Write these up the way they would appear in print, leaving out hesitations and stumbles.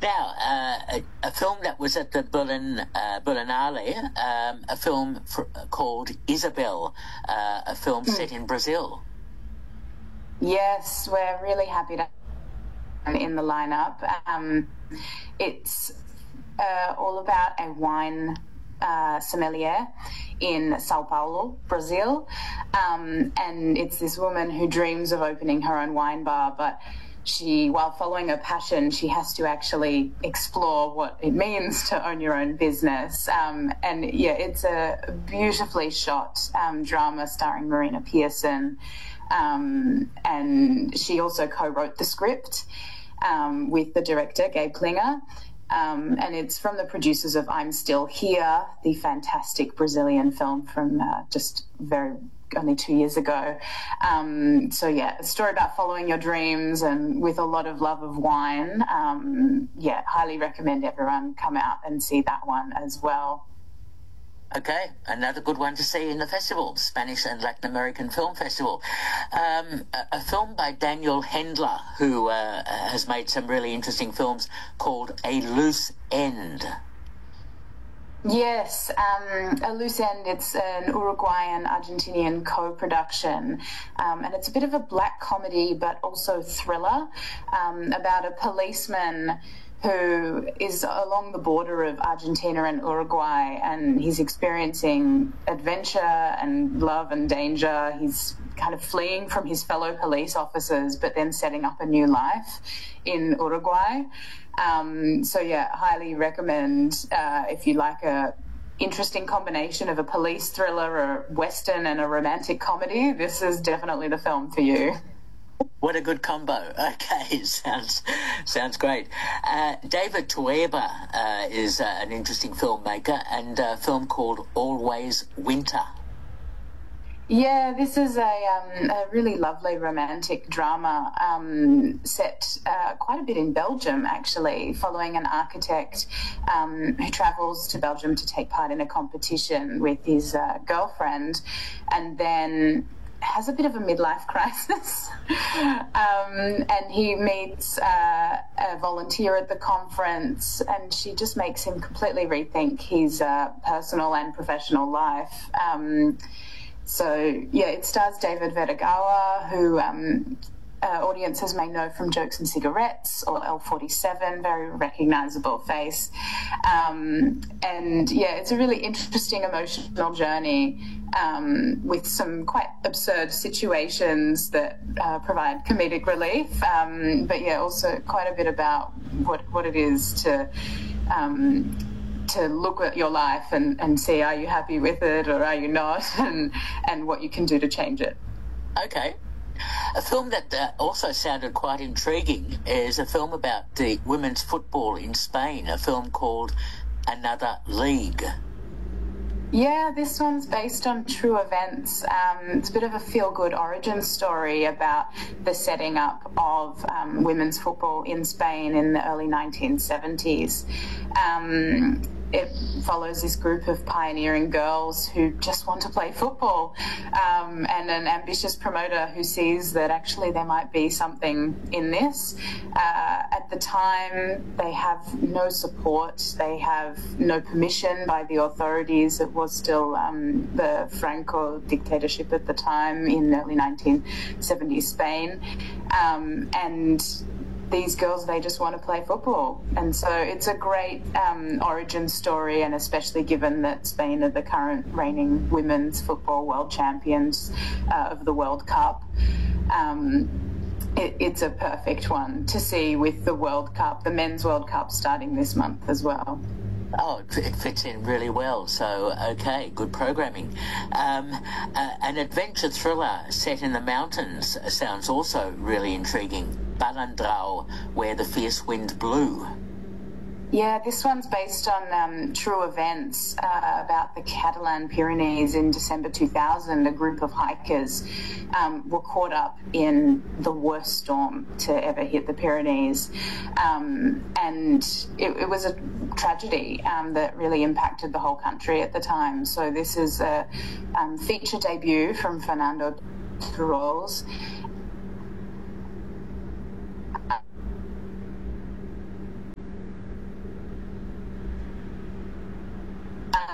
Now, a film that was at the Berlinale, a film called Isabel, a film set in Brazil. Yes, we're really happy to have in the lineup. It's all about a wine sommelier in Sao Paulo, Brazil, and it's this woman who dreams of opening her own wine bar, but while following her passion, she has to actually explore what it means to own your own business. And yeah, it's a beautifully shot drama starring Marina Pearson, and she also co-wrote the script with the director Gabe Klinger. And it's from the producers of I'm Still Here, the fantastic Brazilian film from only 2 years ago. So yeah, a story about following your dreams and with a lot of love of wine. Yeah, highly recommend everyone come out and see that one as well. Okay, another good one to see in the festival, Spanish and Latin American Film Festival. A film by Daniel Hendler, who has made some really interesting films, called A Loose End. Yes, A Loose End, it's an Uruguayan-Argentinian co-production, and it's a bit of a black comedy but also thriller about a policeman who is along the border of Argentina and Uruguay, and he's experiencing adventure and love and danger. He's kind of fleeing from his fellow police officers, but then setting up a new life in Uruguay. So yeah, highly recommend if you like a interesting combination of a police thriller, a western and a romantic comedy, this is definitely the film for you. What a good combo. Okay, sounds great. David Trueba is an interesting filmmaker, and a film called Always Winter. Yeah, this is a really lovely romantic drama set quite a bit in Belgium, actually, following an architect who travels to Belgium to take part in a competition with his girlfriend, and then has a bit of a midlife crisis, and he meets a volunteer at the conference, and she just makes him completely rethink his personal and professional life. So yeah, it stars David Veragawa, who audiences may know from Jokes and Cigarettes or L47, very recognisable face. And yeah, it's a really interesting emotional journey with some quite absurd situations that provide comedic relief. But yeah, also quite a bit about what it is to look at your life and see, are you happy with it or are you not, and what you can do to change it. Okay. A film that also sounded quite intriguing is a film about the women's football in Spain, a film called Another League. Yeah, this one's based on true events. It's a bit of a feel-good origin story about the setting up of women's football in Spain in the early 1970s. It follows this group of pioneering girls who just want to play football, and an ambitious promoter who sees that actually there might be something in this. At the time, they have no support, they have no permission by the authorities. It was still the Franco dictatorship at the time in early 1970s Spain, and these girls, they just want to play football. And so it's a great origin story, and especially given that Spain are the current reigning women's football world champions of the World Cup. It's a perfect one to see with the World Cup, the Men's World Cup starting this month as well. Oh, it fits in really well. So, okay, good programming. An adventure thriller set in the mountains sounds also really intriguing. Balandrau, Where the Fierce Wind Blew. Yeah, this one's based on true events about the Catalan Pyrenees in December 2000. A group of hikers were caught up in the worst storm to ever hit the Pyrenees. And it was a tragedy that really impacted the whole country at the time. So this is a feature debut from Fernando Turols.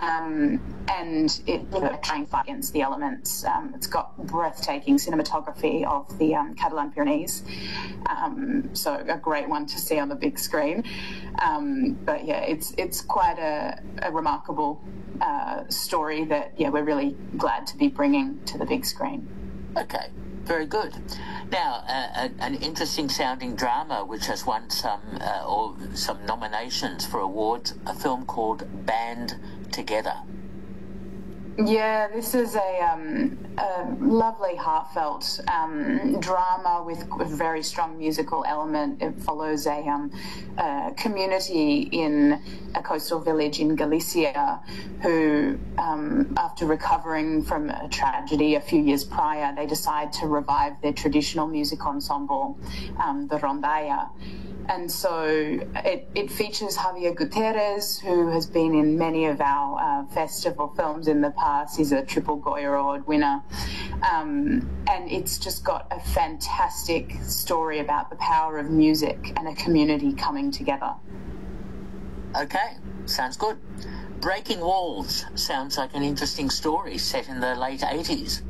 and it trying to fight against the elements. It's got breathtaking cinematography of the Catalan Pyrenees, so a great one to see on the big screen. But yeah, it's quite a remarkable story that we're really glad to be bringing to the big screen. Okay, very good. Now, an interesting sounding drama which has won some nominations for awards, a film called Band Together. Yeah, this is a lovely, heartfelt drama with a very strong musical element. It follows a community in a coastal village in Galicia who, after recovering from a tragedy a few years prior, they decide to revive their traditional music ensemble, the Rondalla. And so it features Javier Gutierrez, who has been in many of our festival films in the past. He's a triple Goya Award winner. And it's just got a fantastic story about the power of music and a community coming together. Okay, sounds good. Breaking Walls sounds like an interesting story set in the late 80s.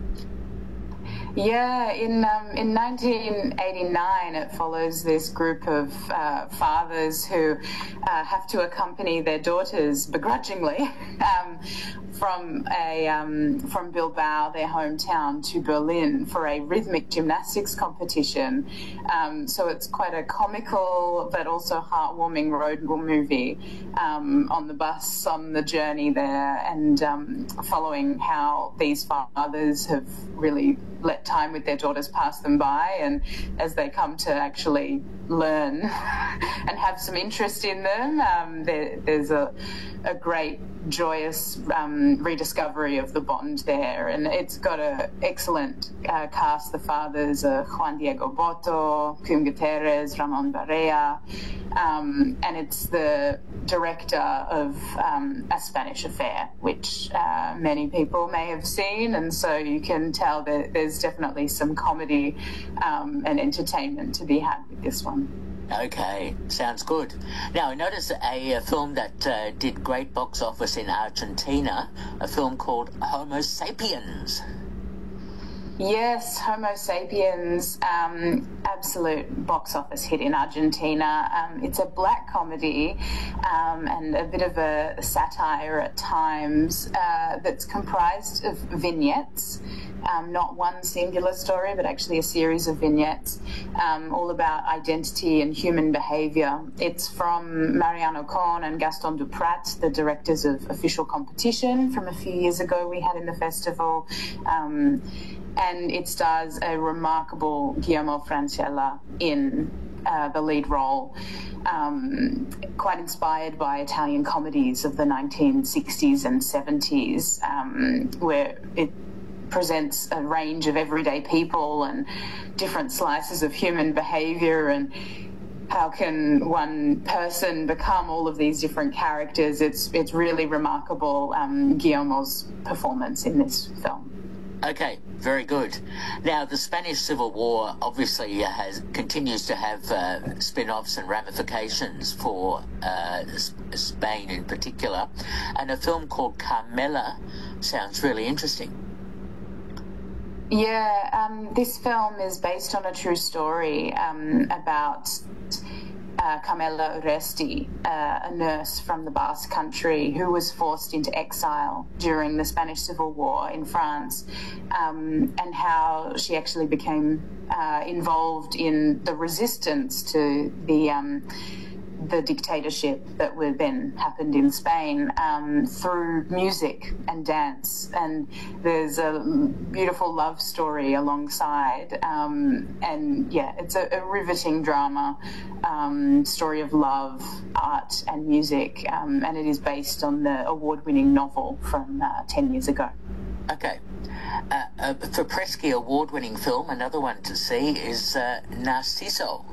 Yeah, in 1989, it follows this group of fathers who have to accompany their daughters begrudgingly from Bilbao, their hometown, to Berlin for a rhythmic gymnastics competition. So it's quite a comical but also heartwarming road movie on the bus on the journey there, and following how these fathers have really let time with their daughters pass them by, and as they come to actually learn and have some interest in them, there's a great joyous rediscovery of the bond there. And it's got an excellent cast. The fathers are Juan Diego Boto, Quim Gutierrez, Ramon Barea, and it's the director of A Spanish Affair, which many people may have seen, and so you can tell that there's definitely some comedy and entertainment to be had with this one. Okay, sounds good. Now, I noticed a film that did great box office in Argentina, a film called Homo Sapiens. Yes, Homo Sapiens, absolute box office hit in Argentina. It's a black comedy and a bit of a satire at times that's comprised of vignettes. Not one singular story, but actually a series of vignettes, all about identity and human behaviour. It's from Mariano Con and Gaston Duprat, the directors of Official Competition from a few years ago we had in the festival. And it stars a remarkable Guillermo Francella in the lead role, quite inspired by Italian comedies of the 1960s and 70s, where it presents a range of everyday people and different slices of human behaviour, and how can one person become all of these different characters. It's really remarkable, Guillermo's performance in this film. Okay, very good. Now, the Spanish Civil War obviously continues to have spin-offs and ramifications for Spain in particular, and a film called Carmela sounds really interesting. Yeah, this film is based on a true story about Carmela Urresti, a nurse from the Basque Country who was forced into exile during the Spanish Civil War in France, and how she actually became involved in the resistance to the dictatorship that would then happened in Spain through music and dance. And there's a beautiful love story alongside, and yeah, it's a riveting drama, story of love, art and music, and it is based on the award-winning novel from 10 years ago. Okay. For Presky award-winning film, another one to see is Narciso.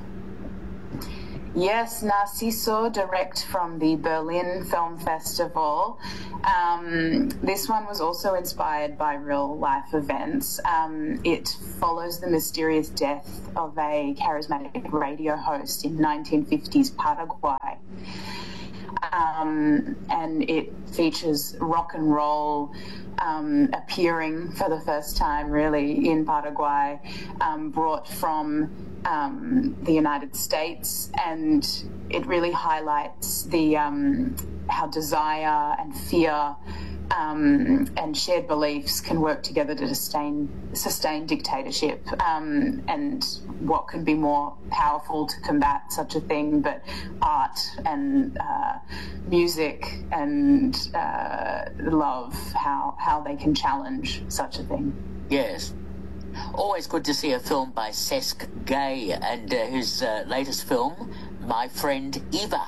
Yes, Narciso, direct from the Berlin Film Festival. This one was also inspired by real-life events. It follows the mysterious death of a charismatic radio host in 1950s Paraguay. and it features rock and roll appearing for the first time really in Paraguay, brought from the United States, and it really highlights the how desire and fear and shared beliefs can work together to sustain dictatorship, and what can be more powerful to combat such a thing but art and music and love, how they can challenge such a thing. Yes. Always good to see a film by Cesc Gay and his latest film, My Friend Eva.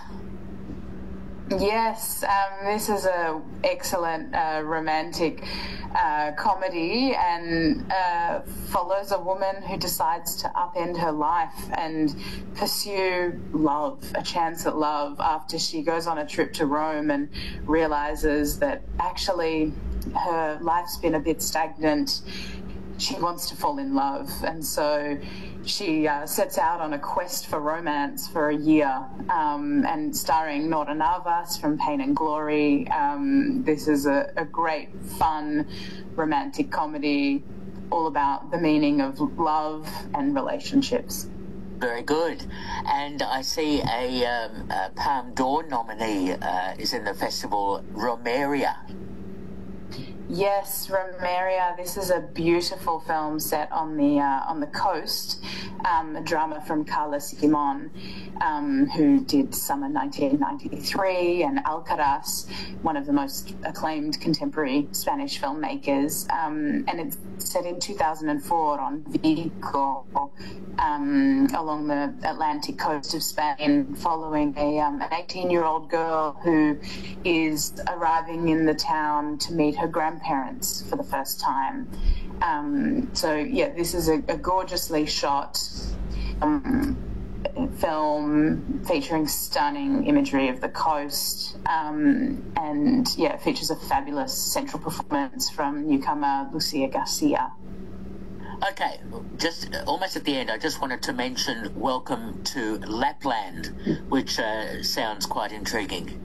Yes, this is a excellent romantic comedy, and follows a woman who decides to upend her life and pursue love, a chance at love, after she goes on a trip to Rome and realizes that actually her life's been a bit stagnant. She wants to fall in love, and so she sets out on a quest for romance for a year, and starring Nora Navas from Pain and Glory. This is a great, fun, romantic comedy all about the meaning of love and relationships. Very good. And I see a Palme d'Or nominee is in the festival, Romeria. Yes, Romeria. This is a beautiful film set on the coast, a drama from Carla Simon, who did Summer 1993 and Alcaraz, one of the most acclaimed contemporary Spanish filmmakers. And it's set in 2004 on Vigo, along the Atlantic coast of Spain, following an 18-year-old girl who is arriving in the town to meet her grandparents for the first time. So yeah, this is a gorgeously shot film featuring stunning imagery of the coast, and yeah, it features a fabulous central performance from newcomer Lucia Garcia. Okay, just almost at the end, I just wanted to mention Welcome to Lapland, which sounds quite intriguing.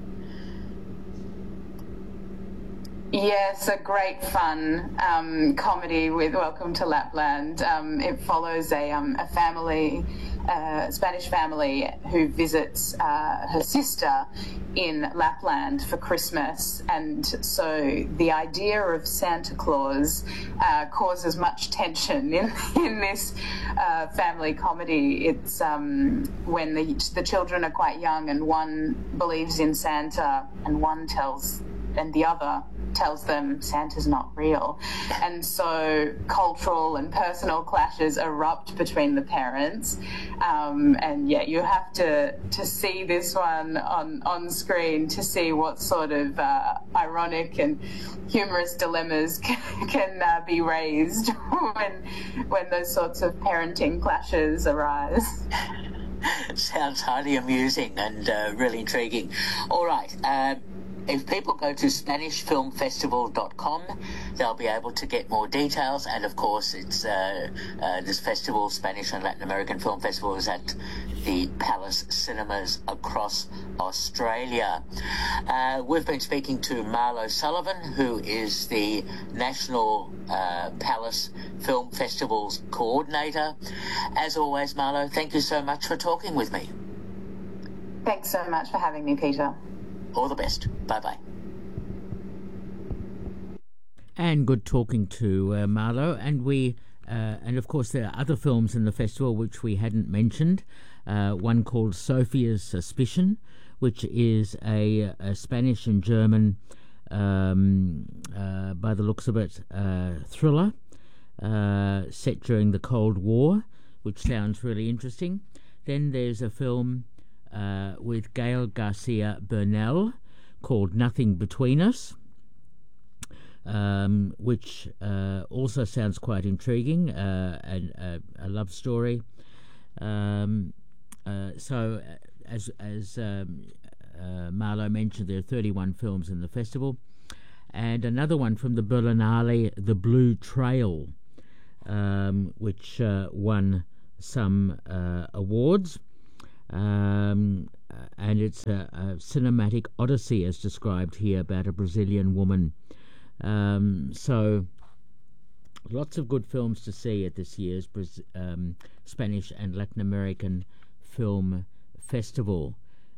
Yes, a great fun comedy with Welcome to Lapland. It follows a family, Spanish family, who visits her sister in Lapland for Christmas, and so the idea of Santa Claus causes much tension in this family comedy. It's when the children are quite young, and one believes in Santa, and the other tells them Santa's not real. And so cultural and personal clashes erupt between the parents. And yeah, you have to see this one on screen to see what sort of ironic and humorous dilemmas can be raised when those sorts of parenting clashes arise. Sounds highly amusing and really intriguing. All right. If people go to SpanishFilmFestival.com, they'll be able to get more details. And of course, it's this festival, Spanish and Latin American Film Festival, is at the Palace Cinemas across Australia. We've been speaking to Marlo Sullivan, who is the National Palace Film Festival's coordinator. As always, Marlo, thank you so much for talking with me. Thanks so much for having me, Peter. All the best. Bye-bye. And good talking to Marlo. And of course there are other films in the festival which we hadn't mentioned. One called Sophia's Suspicion, which is a Spanish and German, by the looks of it, thriller set during the Cold War, which sounds really interesting. Then there's a film with Gael Garcia Bernal called Nothing Between Us, which also sounds quite intriguing, and a love story. So as Marlo mentioned, there are 31 films in the festival, and another one from the Berlinale, The Blue Trail, which won some awards. and it's a cinematic odyssey as described here about a Brazilian woman. So lots of good films to see at this year's Spanish and Latin American Film Festival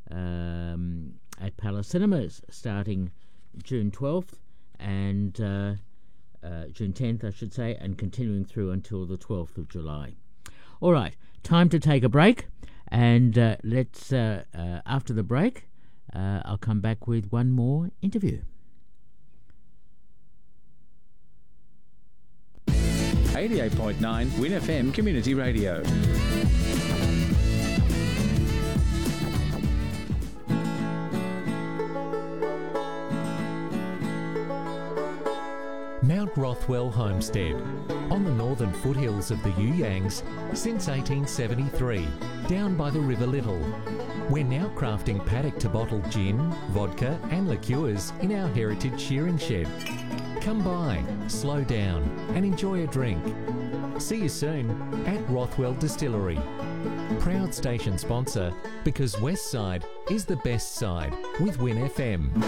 at Palace Cinemas, starting June 12th and June 10th, I should say, and continuing through until the 12th of July. All right, time to take a break, and let's after the break, I'll come back with one more interview. 88.9 Win FM Community Radio. Mount Rothwell Homestead, on the northern foothills of the You Yangs since 1873, down by the River Little. We're now crafting paddock-to-bottle gin, vodka and liqueurs in our heritage shearing shed. Come by, slow down and enjoy a drink. See you soon at Rothwell Distillery. Proud station sponsor, because West Side is the best side with Win FM.